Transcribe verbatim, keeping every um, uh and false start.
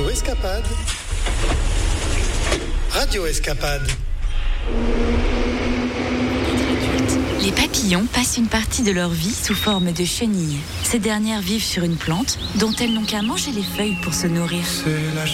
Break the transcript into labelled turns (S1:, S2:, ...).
S1: Radio Escapade. Radio Escapade.
S2: Les papillons passent une partie de leur vie sous forme de chenilles. Ces dernières vivent sur une plante dont elles n'ont qu'à manger les feuilles pour se nourrir.
S3: C'est la